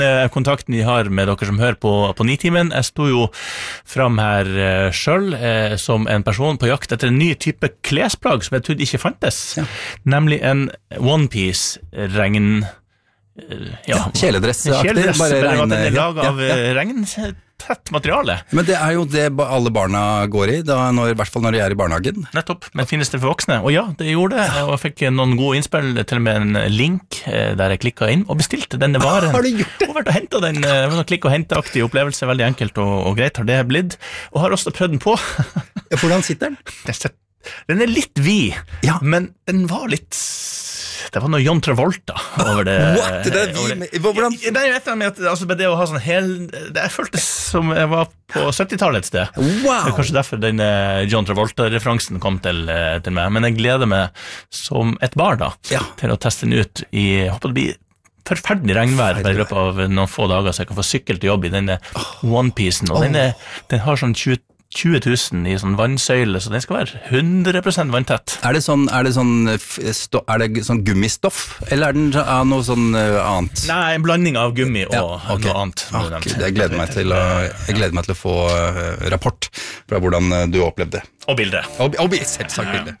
kontakten vi har med dere som hører på Nitimen. Jeg sto jo fram her selv som en person på jakt etter en ny type klesplagg som jeg trodde ikke fantes, nemlig en One Piece regn... kjeledress, bare den er laget av regntett materiale. Men det er jo det alle barna går i, I hvert fall når de er i barnehagen. Nettopp, men finnes det for voksne? Og ja, det gjorde det, og jeg fikk noen gode innspill, til og med en link der jeg klikket inn og bestilte denne varen. Har du gjort det? Og vært og hentet den, klikk og henteaktig opplevelse, veldig enkelt og greit har det blitt, og har også prøvd den på. Hvordan sitter den? Den er litt vid, men den var litt... Det var noe John Travolta over det. What? Det hvordan? Nei, jeg vet ikke, altså, det å ha sånn jeg føltes som jeg var på 70-tallet et sted. Wow! Kanskje derfor den John Travolta-referansen kom til meg, men jeg gleder meg som et barn da, til å teste den ut jeg håper det blir forferdelig regnvær I løpet av noen få dager, så jeg kan få sykkel til jobb I denne One Piecen, og den har sånn 20 000 I sånn vannsøyle, så den skal være 100% vanntett. Er det sånn gummistoff, eller den noe sånn annet? Nei, en blanding av gummi og noe annet. Jeg gleder meg til å få rapport fra hvordan du opplevde det. Og bilde. Og selvsagt bilde.